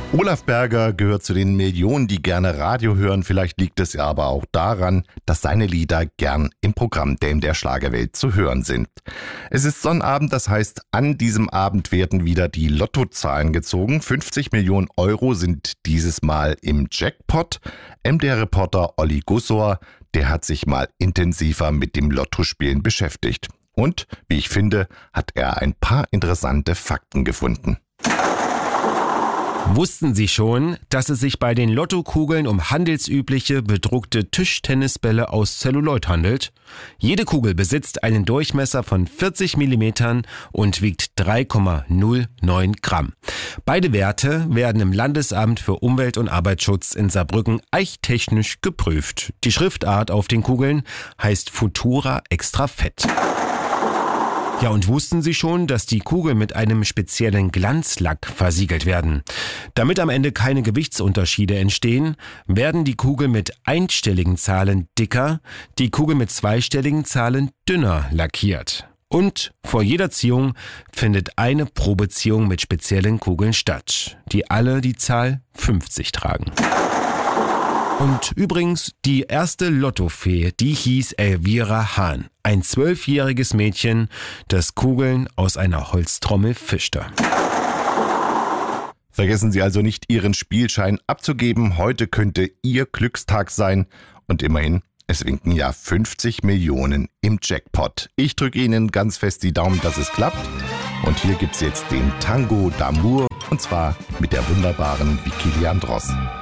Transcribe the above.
Olaf Berger gehört zu den Millionen, die gerne Radio hören. Vielleicht liegt es ja aber auch daran, dass seine Lieder gern im Programm der Schlagerwelt zu hören sind. Es ist Sonnabend, das heißt, an diesem Abend werden wieder die Lottozahlen gezogen. 50 Millionen Euro sind dieses Mal im Jackpot. MDR-Reporter Olli Gussor, der hat sich mal intensiver mit dem Lottospielen beschäftigt. Und, wie ich finde, hat er ein paar interessante Fakten gefunden. Wussten Sie schon, dass es sich bei den Lottokugeln um handelsübliche bedruckte Tischtennisbälle aus Zelluloid handelt? Jede Kugel besitzt einen Durchmesser von 40 mm und wiegt 3,09 Gramm. Beide Werte werden im Landesamt für Umwelt- und Arbeitsschutz in Saarbrücken eichtechnisch geprüft. Die Schriftart auf den Kugeln heißt Futura Extra Fett. Ja, und wussten Sie schon, dass die Kugeln mit einem speziellen Glanzlack versiegelt werden? Damit am Ende keine Gewichtsunterschiede entstehen, werden die Kugeln mit einstelligen Zahlen dicker, die Kugeln mit zweistelligen Zahlen dünner lackiert. Und vor jeder Ziehung findet eine Probeziehung mit speziellen Kugeln statt, die alle die Zahl 50 tragen. Und übrigens, die erste Lottofee, die hieß Elvira Hahn. Ein 12-jähriges Mädchen, das Kugeln aus einer Holztrommel fischte. Vergessen Sie also nicht, Ihren Spielschein abzugeben. Heute könnte Ihr Glückstag sein. Und immerhin, es winken ja 50 Millionen im Jackpot. Ich drücke Ihnen ganz fest die Daumen, dass es klappt. Und hier gibt's jetzt den Tango d'Amour. Und zwar mit der wunderbaren Vicky Leandros.